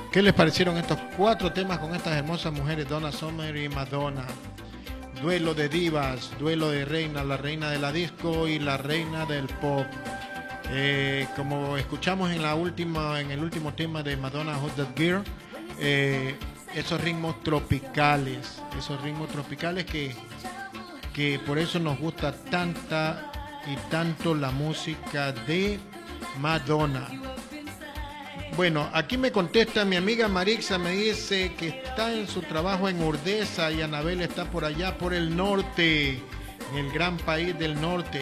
¿Qué les parecieron estos 4 temas con estas hermosas mujeres, Donna Summer y Madonna? Duelo de divas, duelo de reinas, la reina de la disco y la reina del pop. Como escuchamos en el último tema de Madonna, Hot That Girl, esos ritmos tropicales que por eso nos gusta tanta y tanto la música de Madonna. Bueno, aquí me contesta mi amiga Marixa, me dice que está en su trabajo en Urdesa y Anabel está por allá, por el norte, en el gran país del norte.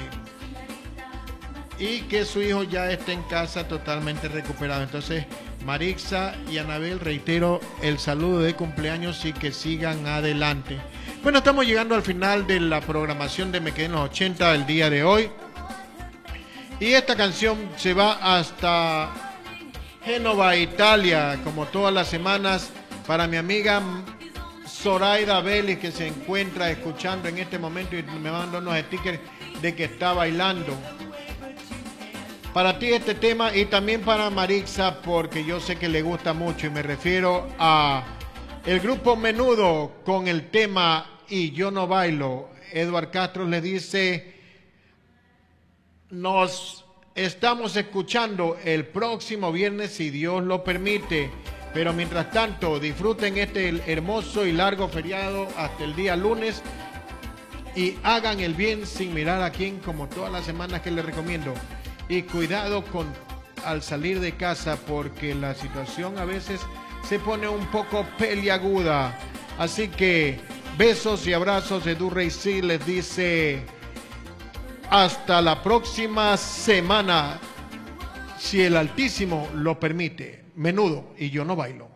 Y que su hijo ya está en casa totalmente recuperado. Entonces, Marixa y Anabel, reitero el saludo de cumpleaños y que sigan adelante. Bueno, estamos llegando al final de la programación de Me Quedé en los 80 del día de hoy. Y esta canción se va hasta Génova, Italia, como todas las semanas, para mi amiga Zoraida Vélez, que se encuentra escuchando en este momento y me manda unos stickers de que está bailando. Para ti este tema y también para Marixa, porque yo sé que le gusta mucho y me refiero a el grupo Menudo con el tema Y Yo No Bailo. Edward Castro le dice: nos estamos escuchando el próximo viernes si Dios lo permite, pero mientras tanto disfruten este hermoso y largo feriado hasta el día lunes y hagan el bien sin mirar a quién, como todas las semanas que les recomiendo. Y cuidado al salir de casa, porque la situación a veces se pone un poco peliaguda. Así que besos y abrazos. Edu Rey C les dice hasta la próxima semana, si el Altísimo lo permite. Menudo y Yo No Bailo.